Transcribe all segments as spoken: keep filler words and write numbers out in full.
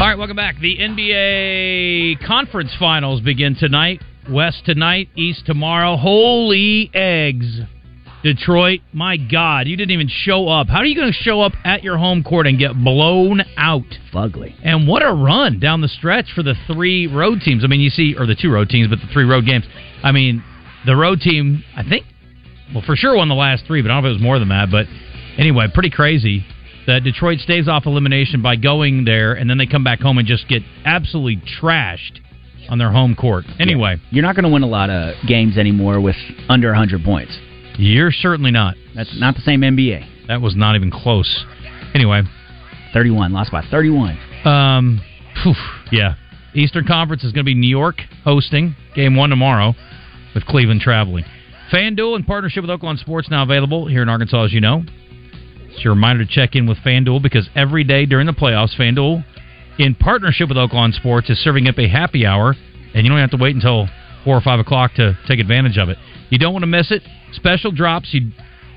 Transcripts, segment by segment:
All right, welcome back. The N B A Conference Finals begin tonight. West tonight, East tomorrow. Holy eggs. Detroit, my God, you didn't even show up. How are you going to show up at your home court and get blown out? Fugly. And what a run down the stretch for the three road teams. I mean, you see, or the two road teams, but the three road games. I mean, the road team, I think, well, for sure won the last three, but I don't know if it was more than that. But anyway, pretty crazy that Detroit stays off elimination by going there, and then they come back home and just get absolutely trashed on their home court. Anyway. Yeah. You're not going to win a lot of games anymore with under one hundred points. You're certainly not. That's not the same N B A. That was not even close. Anyway. thirty-one. Lost by thirty-one. Um, whew, yeah. Eastern Conference is going to be New York hosting game one tomorrow with Cleveland traveling. FanDuel, in partnership with Oaklawn Sports, now available here in Arkansas, as you know. It's your reminder to check in with FanDuel because every day during the playoffs, FanDuel, in partnership with Oaklawn Sports, is serving up a happy hour, and you don't have to wait until four or five o'clock to take advantage of it. You don't want to miss it. Special drops you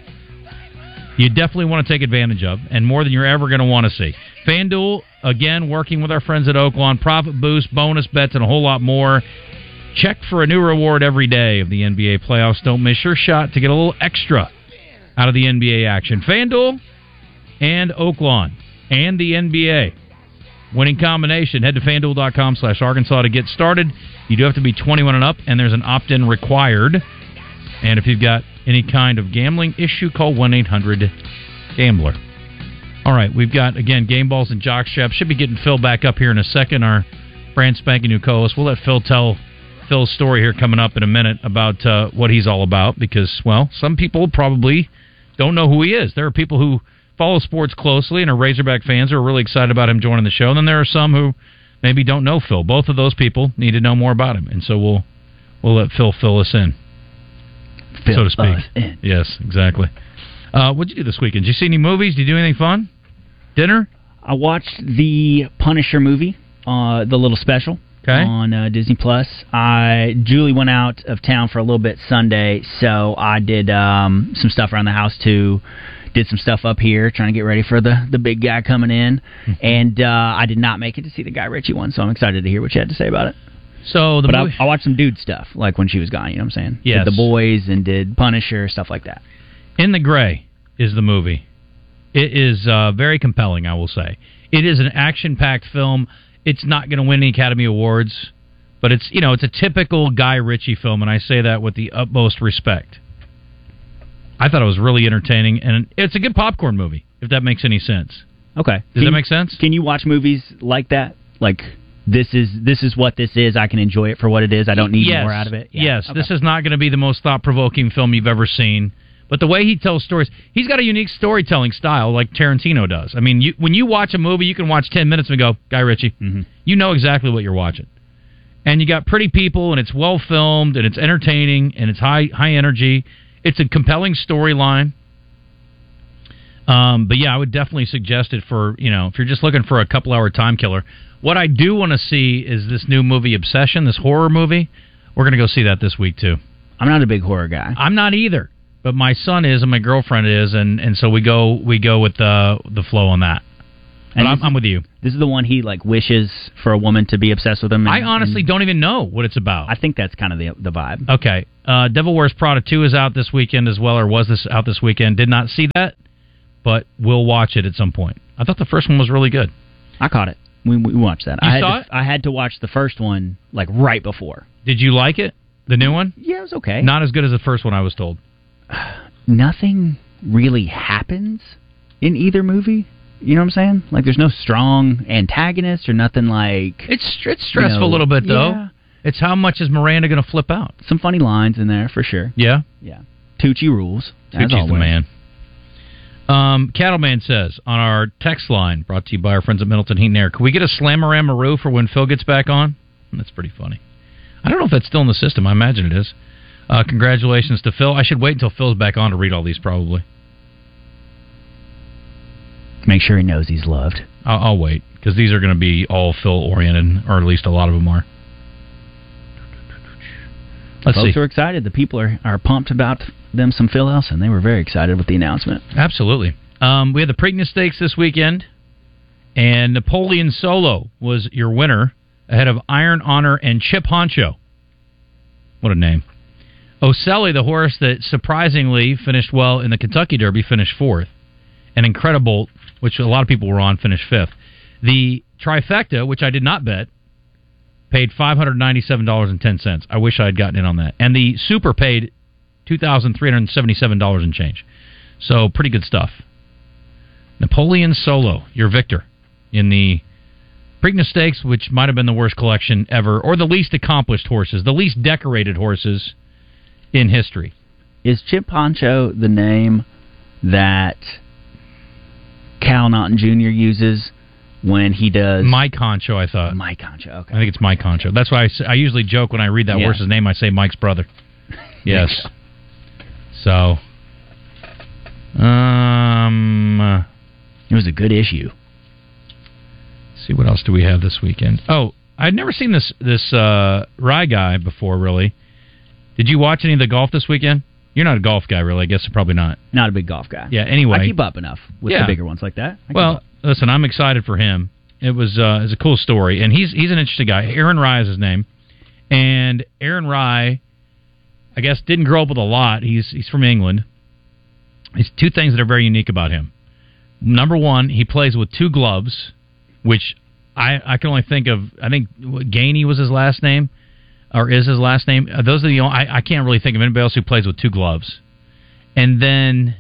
you definitely want to take advantage of, and more than you're ever going to want to see. FanDuel, again, working with our friends at Oaklawn, profit boost, bonus bets, and a whole lot more. Check for a new reward every day of the N B A playoffs. Don't miss your shot to get a little extra out of the N B A action. FanDuel and Oaklawn and the N B A. Winning combination. Head to FanDuel.com slash Arkansas to get started. You do have to be twenty-one and up, and there's an opt-in required. And if you've got any kind of gambling issue, call one eight hundred gambler. All right, we've got, again, Game Balls and Jockstrap. Should be getting Phil back up here in a second, our brand spanking new co-host. We'll let Phil tell Phil's story here coming up in a minute about uh, what he's all about because, well, some people probably don't know who he is. There are people who follow sports closely and are Razorback fans who are really excited about him joining the show. And then there are some who maybe don't know Phil. Both of those people need to know more about him. And so we'll we'll let Phil fill us in, fill so to speak. Us in. Yes, exactly. Uh, what'd you do this weekend? Did you see any movies? Did you do anything fun? Dinner? I watched the Punisher movie, uh, the little special. Okay. On uh, Disney Plus. I Julie went out of town for a little bit Sunday, so I did um, some stuff around the house too. Did some stuff up here, trying to get ready for the, the big guy coming in. And uh, I did not make it to see the Guy Ritchie one, so I'm excited to hear what you had to say about it. So the But movie- I, I watched some dude stuff, like when she was gone, you know what I'm saying? Yes. Did The Boys and did Punisher, stuff like that. In the Gray is the movie. It is uh, very compelling, I will say. It is an action-packed film. It's not going to win any Academy Awards, but it's, you know, it's a typical Guy Ritchie film, and I say that with the utmost respect. I thought it was really entertaining, and it's a good popcorn movie, if that makes any sense. Okay. Does Can that you- make sense? Can you watch movies like that? Like, this is this is what this is. I can enjoy it for what it is. I don't need yes. more out of it. Yeah. Yes, Okay. this is not going to be the most thought-provoking film you've ever seen. But the way he tells stories, he's got a unique storytelling style like Tarantino does. I mean, you, when you watch a movie, you can watch ten minutes and go, Guy Ritchie. Mm-hmm. You know exactly what you're watching. And you got pretty people, and it's well-filmed, and it's entertaining, and it's high high energy. It's a compelling storyline. Um, but, yeah, I would definitely suggest it for, you know, if you're just looking for a couple-hour time killer. What I do want to see is this new movie, Obsession, this horror movie. We're going to go see that this week, too. I'm not a big horror guy. I'm not either. But my son is, and my girlfriend is, and, and so we go we go with the the flow on that. But And I'm, this- I'm with you. This is the one he like wishes for a woman to be obsessed with him. And, I honestly and don't even know what it's about. I think that's kind of the the vibe. Okay, uh, Devil Wears Prada two is out this weekend as well, or was this out this weekend? Did not see that, but we'll watch it at some point. I thought the first one was really good. I caught it. We, we watched that. You I had saw to, it? I had to watch the first one like right before. Did you like it? The new one? Yeah, it was okay. Not as good as the first one, I was told. Nothing really happens in either movie. You know what I'm saying? Like, there's no strong antagonist or nothing like... It's it's stressful you know, a little bit, though. yeah. It's how much is Miranda going to flip out? Some funny lines in there, for sure. Yeah? Yeah. Tucci rules. as Tucci's the always. man. Um, Cattleman says, on our text line, brought to you by our friends at Middleton Heat and Air, can we get a Slammarama-roo for when Phil gets back on? That's pretty funny. I don't know if that's still in the system. I imagine it is. Uh, congratulations to Phil. I should wait until Phil's back on to read all these, probably. Make sure he knows he's loved. I'll, I'll wait, because these are going to be all Phil-oriented, or at least a lot of them are. Let's Folks see. are excited. The people are, are pumped about them some Phil Elson. They were very excited with the announcement. Absolutely. Um, we had the Preakness Stakes this weekend, And Napoleon Solo was your winner, ahead of Iron Honor and Chip Honcho. What a name. Ocelli, the horse that surprisingly finished well in the Kentucky Derby, finished fourth. And Incredible, which a lot of people were on, finished fifth. The Trifecta, which I did not bet, paid five hundred ninety-seven dollars and ten cents. I wish I had gotten in on that. And the Super paid two thousand three hundred seventy-seven dollars and change. So pretty good stuff. Napoleon Solo, your victor in the Preakness Stakes, which might have been the worst collection ever, or the least accomplished horses, the least decorated horses in history. Is Chip Honcho the name that Cal Naughton Junior uses when he does... Mike Honcho, I thought. Mike Honcho, okay. I think it's Mike Honcho. That's why I, I usually joke when I read that yeah. horse's name, I say Mike's brother. Yes. So, um... it was a good issue. Let's see, what else do we have this weekend? Oh, I'd never seen this, this uh, Rye guy before, really. Did you watch any of the golf this weekend? You're not a golf guy, really. I guess probably not. Not a big golf guy. Yeah, anyway. I keep up enough with yeah. the bigger ones like that. I well, listen, I'm excited for him. It was uh, it's a cool story, and he's he's an interesting guy. Aaron Rye is his name. And Aaron Rye, I guess, didn't grow up with a lot. He's he's from England. There's two things that are very unique about him. Number one, he plays with two gloves, which I, I can only think of, I think Gainey was his last name. Or is his last name? Those are the only, I, I can't really think of anybody else who plays with two gloves. And then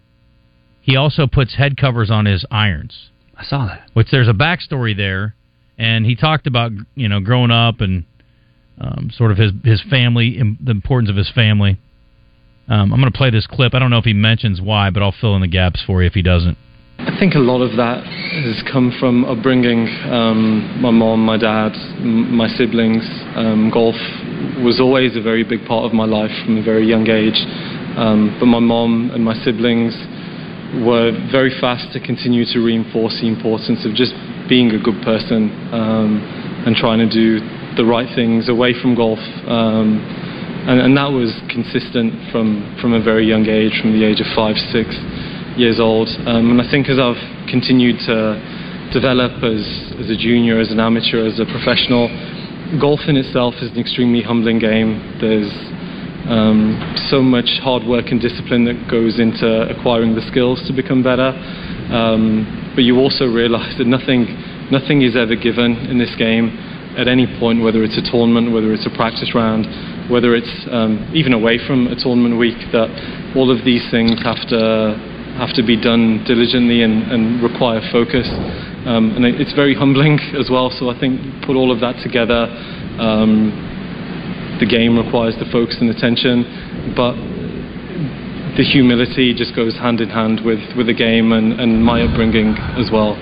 he also puts head covers on his irons. I saw that. Which there's a backstory there, and he talked about, you know, growing up and um, sort of his his family, the importance of his family. Um, I'm going to play this clip. I don't know if he mentions why, but I'll fill in the gaps for you if he doesn't. I think a lot of that has come from upbringing. Um, my mom, my dad, m- my siblings. Um, golf was always a very big part of my life from a very young age. Um, but my mom and my siblings were very fast to continue to reinforce the importance of just being a good person um, and trying to do the right things away from golf. Um, and, and that was consistent from, from a very young age, from the age of five, six years old. Um, and I think as I've continued to develop as, as a junior, as an amateur, as a professional, golf in itself is an extremely humbling game. There's um, so much hard work and discipline that goes into acquiring the skills to become better. Um, but you also realize that nothing, nothing is ever given in this game at any point, whether it's a tournament, whether it's a practice round, whether it's um, even away from a tournament week, that all of these things have to have to be done diligently and, and require focus. Um, and it's very humbling as well, so I think put all of that together, um, the game requires the focus and attention, but the humility just goes hand in hand with, with the game and, and my upbringing as well.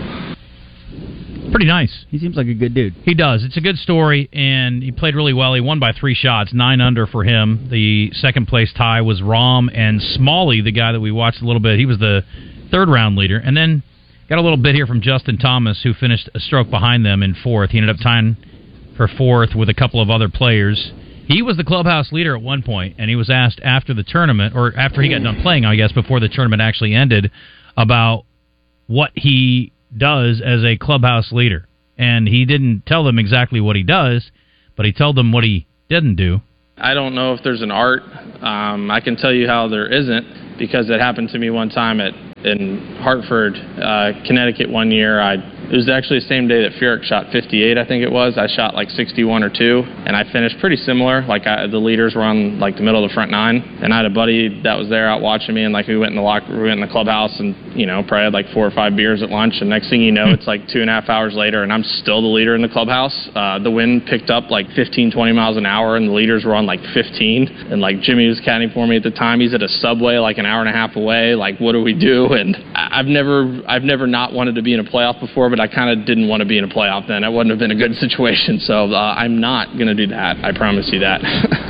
Pretty nice. He seems like a good dude. He does. It's a good story, and he played really well. He won by three shots, nine under for him. The second place tie was Rahm and Smalley, the guy that we watched a little bit. He was the third round leader. And then got a little bit here from Justin Thomas, who finished a stroke behind them in fourth. He ended up tying for fourth with a couple of other players. He was the clubhouse leader at one point, and he was asked after the tournament, or after he got done playing, I guess, before the tournament actually ended, about what he does as a clubhouse leader. And he didn't tell them exactly what he does, but he told them what he didn't do. I don't know if there's an art. Um, I can tell you how there isn't, because it happened to me one time at in Hartford, uh, Connecticut one year. I It was actually the same day that Furyk shot fifty-eight, I think it was. I shot like sixty-one or two, and I finished pretty similar. Like I, the leaders were on like the middle of the front nine, and I had a buddy that was there out watching me, and like we went in the lock, we went in the clubhouse, and you know probably had like four or five beers at lunch, and next thing you know, it's like two and a half hours later, and I'm still the leader in the clubhouse. Uh, the wind picked up like fifteen, twenty miles an hour, and the leaders were on like fifteen, and like Jimmy was caddying for me at the time. He's at a Subway like an hour and a half away. Like, what do we do? And I've never, I've never not wanted to be in a playoff before, but I kind of didn't want to be in a playoff then. That wouldn't have been a good situation. So uh, I'm not going to do that. I promise you that.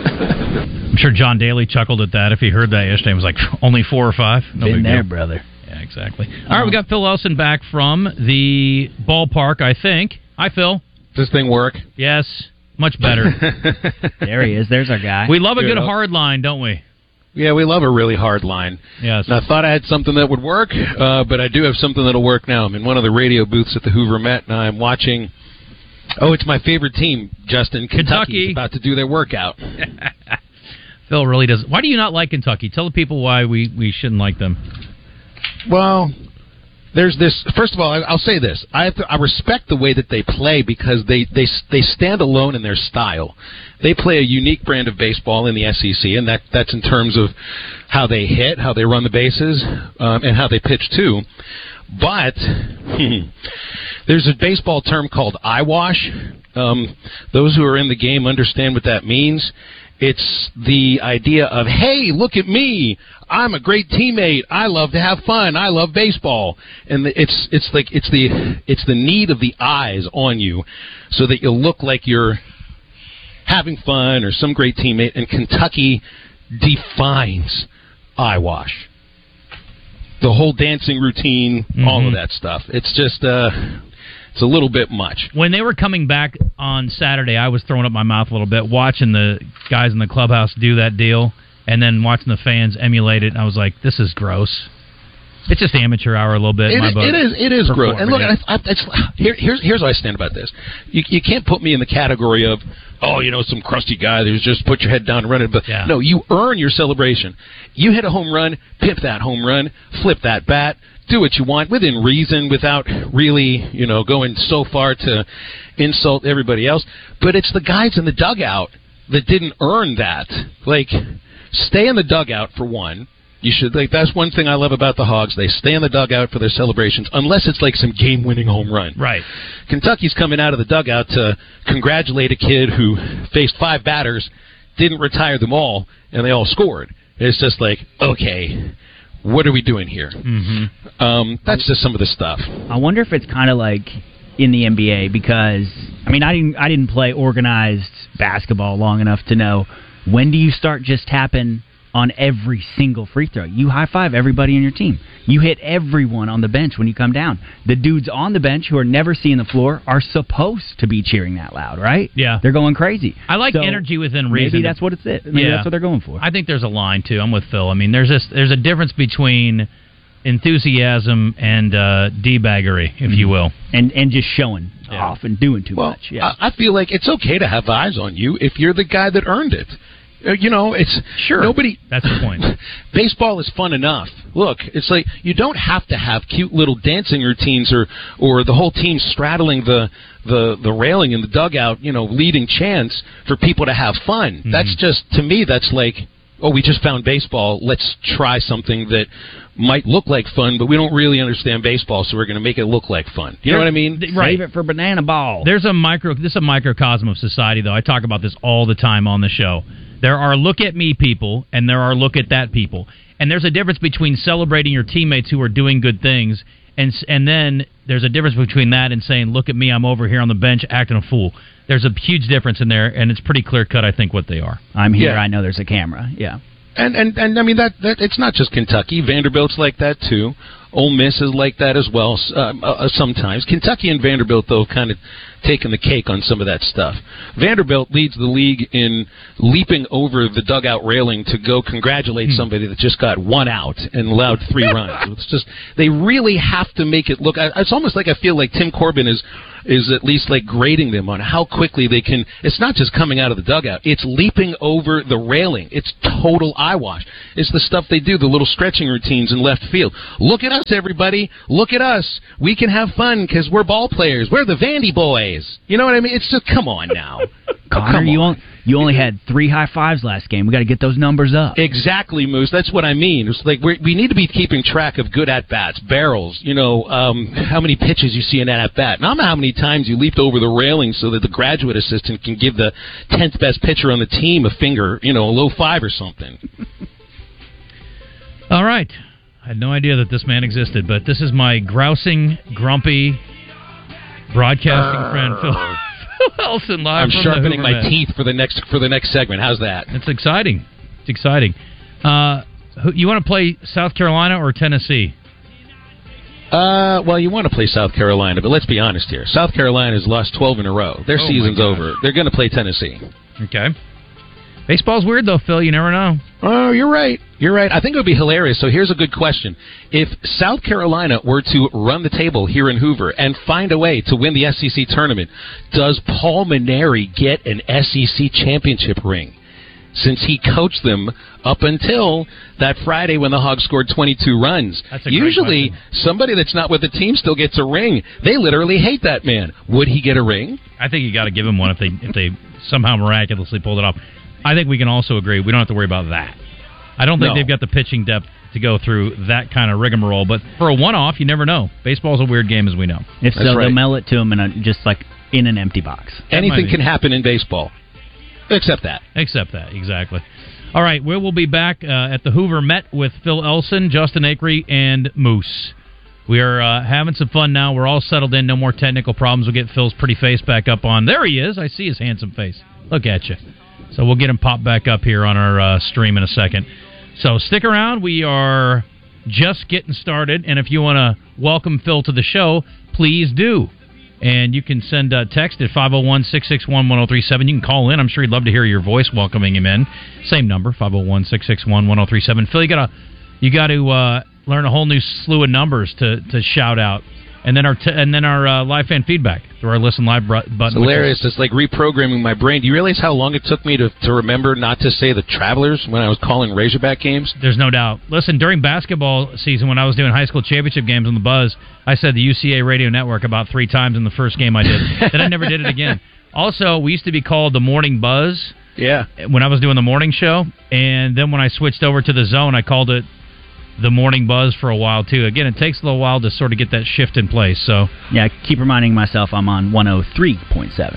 I'm sure John Daly chuckled at that if he heard that yesterday. He was like, only four or five? No been big there, deal. brother. Yeah, exactly. All right, we got Phil Elson back from the ballpark, I think. Hi, Phil. Does this thing work? Yes, much better. There he is. There's our guy. We love a good Good. hard line, don't we? Yeah, we love a really hard line. Yes. And I thought I had something that would work, uh, but I do have something that'll work now. I'm in one of the radio booths at the Hoover Met, and I'm watching... Oh, it's my favorite team, Justin. Kentucky's Kentucky. about to do their workout. Phil really doesn't. Why do you not like Kentucky? Tell the people why we, we shouldn't like them. Well... There's this. First of all, I'll say this: I have to, I respect the way that they play because they, they they stand alone in their style. They play a unique brand of baseball in the S E C, and that that's in terms of how they hit, how they run the bases, um, and how they pitch too. But there's a baseball term called eyewash. Um, those who are in the game understand what that means. It's the idea of, hey, look at me. I'm a great teammate. I love to have fun. I love baseball. And it's it's like it's the it's the need of the eyes on you so that you look like you're having fun or some great teammate. And Kentucky defines eyewash. The whole dancing routine, mm-hmm. all of that stuff. It's just uh It's a little bit much. When they were coming back on Saturday, I was throwing up my mouth a little bit, watching the guys in the clubhouse do that deal, and then watching the fans emulate it. And I was like, this is gross. It's just amateur hour a little bit. It, in my book, it is. It is gross. And look, it. I, I, it's, here, here's here's how I stand about this. You, you can't put me in the category of, oh, you know, some crusty guy who's just put your head down and run it. But yeah. no, you earn your celebration. You hit a home run, pip that home run, flip that bat. Do what you want within reason, without really, you know, going so far to insult everybody else. But it's the guys in the dugout that didn't earn that. Like, stay in the dugout for one. You should. Like, that's one thing I love about the Hogs. They stay in the dugout for their celebrations, unless it's like some game-winning home run. Right. Kentucky's coming out of the dugout to congratulate a kid who faced five batters, didn't retire them all, and they all scored. It's just like, okay. What are we doing here? Mm-hmm. Um, that's just some of the stuff. I wonder if it's kind of like in the N B A because I mean I didn't I didn't play organized basketball long enough to know when do you start just tapping on every single free throw. You high five everybody on your team. You hit everyone on the bench when you come down. The dudes on the bench who are never seeing the floor are supposed to be cheering that loud, right? Yeah, they're going crazy. I like so energy within reason. Maybe that's what it's. Maybe yeah. that's what they're going for. I think there's a line too. I'm with Phil. I mean, there's this, there's a difference between enthusiasm and uh, debaggery, if mm-hmm. you will, and and just showing yeah. off and doing too well, much. Yeah, I, I feel like it's okay to have eyes on you if you're the guy that earned it. You know, it's sure. Nobody. That's the point. Baseball is fun enough. Look, it's like you don't have to have cute little dancing routines or or the whole team straddling the the the railing in the dugout. You know, leading chants for people to have fun. Mm-hmm. That's just to me. That's like, oh, we just found baseball. Let's try something that might look like fun, but we don't really understand baseball, so we're going to make it look like fun. You know what I mean? Right. Save it for banana ball. There's a micro. This is a microcosm of society, though. I talk about this all the time on the show. There are look at me people, and there are look at that people. And there's a difference between celebrating your teammates who are doing good things, and and then there's a difference between that and saying, look at me, I'm over here on the bench acting a fool. There's a huge difference in there, and it's pretty clear-cut, I think, what they are. I'm here, yeah. I know there's a camera, yeah. And, and, and I mean, that, that it's not just Kentucky. Vanderbilt's like that, too. Ole Miss is like that as well uh, uh, sometimes. Kentucky and Vanderbilt, though, kind of taking the cake on some of that stuff. Vanderbilt leads the league in leaping over the dugout railing to go congratulate hmm. somebody that just got one out and allowed three runs. It's just they really have to make it look. It's almost like I feel like Tim Corbin is is at least like grading them on how quickly they can. It's not just coming out of the dugout. It's leaping over the railing. It's total eyewash. It's the stuff they do, the little stretching routines in left field. Look at us, everybody. Look at us. We can have fun because we're ball players. We're the Vandy boys. You know what I mean? It's just, come on now. Connor, come you, on. on, you only had three high fives last game. We got to get those numbers up. Exactly, Moose. That's what I mean. It's like we're, we need to be keeping track of good at-bats, barrels, you know, um, how many pitches you see in that at-bat. Not how many times you leaped over the railing so that the graduate assistant can give the tenth best pitcher on the team a finger, you know, a low five or something. All right. I had no idea that this man existed, but this is my grousing, grumpy broadcasting uh, friend, Phil, Phil Elson, live I'm from sharpening the my teeth for the next for the next segment. How's that? It's exciting. It's exciting. Uh, you want to play South Carolina or Tennessee? Uh, well, you want to play South Carolina, but let's be honest here. South Carolina has lost twelve in a row. Their oh season's over. They're going to play Tennessee. Okay. Baseball's weird, though, Phil. You never know. Oh, you're right. You're right. I think it would be hilarious. So here's a good question. If South Carolina were to run the table here in Hoover and find a way to win the S E C tournament, does Paul Mainieri get an S E C championship ring? Since he coached them up until that Friday when the Hogs scored twenty-two runs. That's a Usually, great question. somebody that's not with the team still gets a ring. They literally hate that man. Would he get a ring? I think you got to give him one if they if they somehow miraculously pulled it off. I think we can also agree we don't have to worry about that. I don't think No. they've got the pitching depth to go through that kind of rigmarole. But for a one-off, you never know. Baseball's a weird game, as we know. If That's so, right. they'll mail it to him in a, just like in an empty box. That might Anything be. can happen in baseball. Except that. Except that, exactly. All right, we will be back uh, at the Hoover Met with Phil Elson, Justin Acree, and Moose. We are uh, having some fun now. We're all settled in. No more technical problems. We'll get Phil's pretty face back up on. There he is. I see his handsome face. Look at you. So we'll get him popped back up here on our uh, stream in a second. So stick around. We are just getting started. And if you want to welcome Phil to the show, please do. And you can send a text at five oh one, six six one, one oh three seven. You can call in. I'm sure he'd love to hear your voice welcoming him in. Same number, five oh one, six six one, one oh three seven. Phil, you got to you got to uh, learn a whole new slew of numbers to, to shout out. And then our t- and then our uh, live fan feedback through our Listen Live br- button. It's hilarious. It's like reprogramming my brain. Do you realize how long it took me to, to remember not to say the Travelers when I was calling Razorback games? There's no doubt. Listen, during basketball season, when I was doing high school championship games on the Buzz, I said the U C A radio network about three times in the first game I did. Then I never did it again. Also, we used to be called the Morning Buzz Yeah. when I was doing the morning show. And then when I switched over to the Zone, I called it the Morning Buzz for a while, too. Again, it takes a little while to sort of get that shift in place. So Yeah, keep reminding myself I'm on one oh three point seven.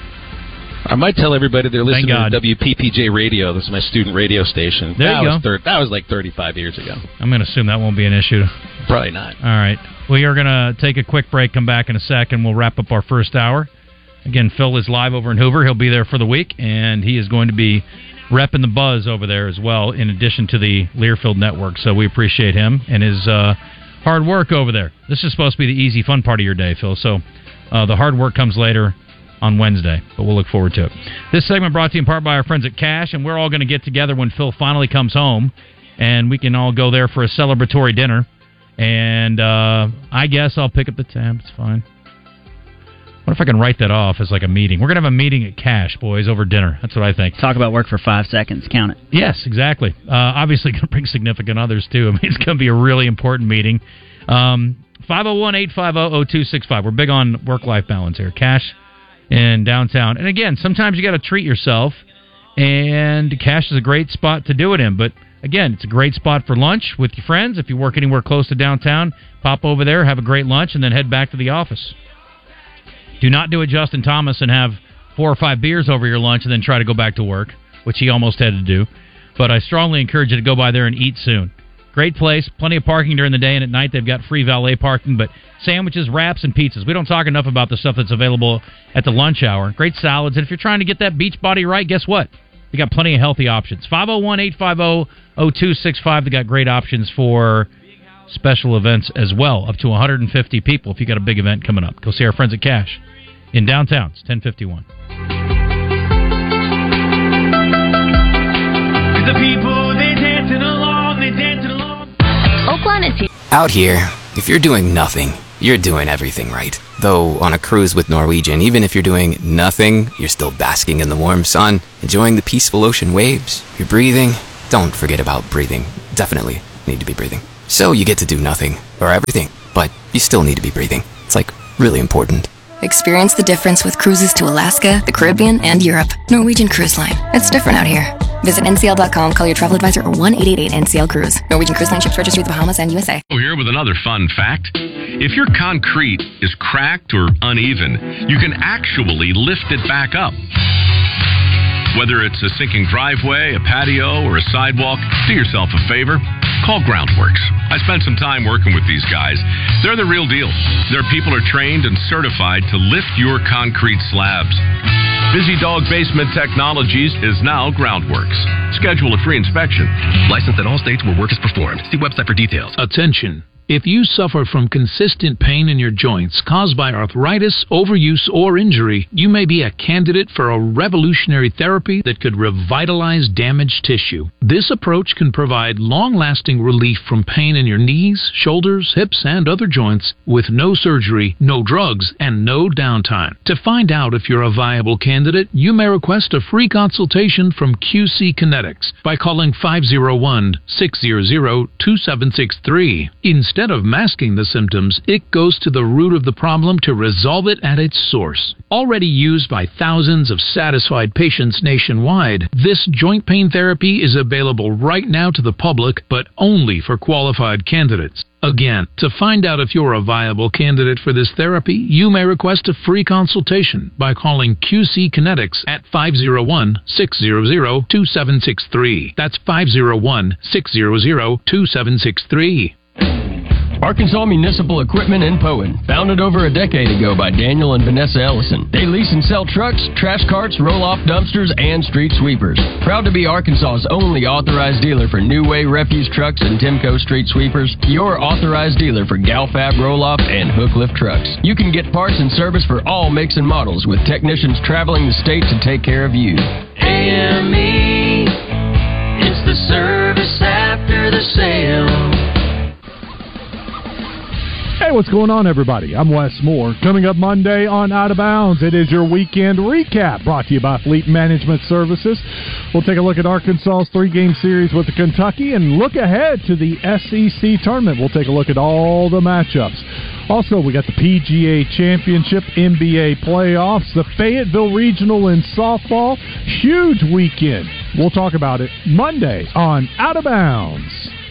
I might tell everybody they're listening Thank God. to W P P J Radio. This is my student radio station. There that you was go. thir- that was like thirty-five years ago. I'm going to assume that won't be an issue. Probably not. All right. We are going to take a quick break, come back in a second. We'll wrap up our first hour. Again, Phil is live over in Hoover. He'll be there for the week, and he is going to be repping the Buzz over there as well, in addition to the Learfield Network. So we appreciate him and his uh, hard work over there. This is supposed to be the easy, fun part of your day, Phil. So uh, the hard work comes later on Wednesday, but we'll look forward to it. This segment brought to you in part by our friends at Cash, and we're all going to get together when Phil finally comes home, and we can all go there for a celebratory dinner. And uh, I guess I'll pick up the tab. It's fine. What if I can write that off as like a meeting? We're going to have a meeting at Cash, boys, over dinner. That's what I think. Talk about work for five seconds. Count it. Yes, exactly. Uh, obviously, going to bring significant others, too. I mean, it's going to be a really important meeting. Um, five oh one, eight five oh, oh two six five. We're big on work-life balance here. Cash in downtown. And again, sometimes you got to treat yourself, and Cash is a great spot to do it in. But again, it's a great spot for lunch with your friends. If you work anywhere close to downtown, pop over there, have a great lunch, and then head back to the office. Do not do a Justin Thomas and have four or five beers over your lunch and then try to go back to work, which he almost had to do. But I strongly encourage you to go by there and eat soon. Great place, plenty of parking during the day, and at night they've got free valet parking, but sandwiches, wraps, and pizzas. We don't talk enough about the stuff that's available at the lunch hour. Great salads, and if you're trying to get that beach body right, guess what? They got plenty of healthy options. five oh one, eight five oh, oh two six five. They got great options for special events as well, up to one hundred fifty people if you got a big event coming up. Go see our friends at Cash in downtown. It's ten fifty-one. The people, they dancing along, they dancing along. Oakland is here. Out here, if you're doing nothing, you're doing everything right. Though on a cruise with Norwegian, even if you're doing nothing, you're still basking in the warm sun, enjoying the peaceful ocean waves. You're breathing. Don't forget about breathing. Definitely need to be breathing. So you get to do nothing, or everything, but you still need to be breathing. It's like really important. Experience the difference with cruises to Alaska, the Caribbean, and Europe. Norwegian Cruise Line. It's different out here. Visit N C L dot com, call your travel advisor, or one eight eight eight N C L Cruise. Norwegian Cruise Line ships registry of the Bahamas and U S A. Oh, here with another fun fact. If your concrete is cracked or uneven, you can actually lift it back up. Whether it's a sinking driveway, a patio, or a sidewalk, do yourself a favor. Call Groundworks. I spent some time working with these guys. They're the real deal. Their people are trained and certified to lift your concrete slabs. Busy Dog Basement Technologies is now Groundworks. Schedule a free inspection. Licensed in all states where work is performed. See website for details. Attention. If you suffer from consistent pain in your joints caused by arthritis, overuse, or injury, you may be a candidate for a revolutionary therapy that could revitalize damaged tissue. This approach can provide long-lasting relief from pain in your knees, shoulders, hips, and other joints with no surgery, no drugs, and no downtime. To find out if you're a viable candidate, you may request a free consultation from Q C Kinetics by calling five oh one, six hundred, two seven six three. Instead of masking the symptoms, it goes to the root of the problem to resolve it at its source. Already used by thousands of satisfied patients nationwide, this joint pain therapy is available right now to the public, but only for qualified candidates. Again, to find out if you're a viable candidate for this therapy, you may request a free consultation by calling Q C Kinetics at five oh one, six hundred, two seven six three. That's five oh one, six hundred, two seven six three. Arkansas Municipal Equipment in Poen, founded over a decade ago by Daniel and Vanessa Ellison. They lease and sell trucks, trash carts, roll-off dumpsters, and street sweepers. Proud to be Arkansas's only authorized dealer for New Way refuse trucks and Timco street sweepers. Your authorized dealer for Galfab roll-off and hook lift trucks. You can get parts and service for all makes and models with technicians traveling the state to take care of you. A M E, it's the service after the sale. Hey, what's going on, everybody? I'm Wes Moore. Coming up Monday on Out of Bounds, it is your weekend recap brought to you by Fleet Management Services. We'll take a look at Arkansas's three-game series with Kentucky and look ahead to the S E C tournament. We'll take a look at all the matchups. Also, we got the P G A Championship, N B A playoffs, the Fayetteville Regional in softball. Huge weekend. We'll talk about it Monday on Out of Bounds.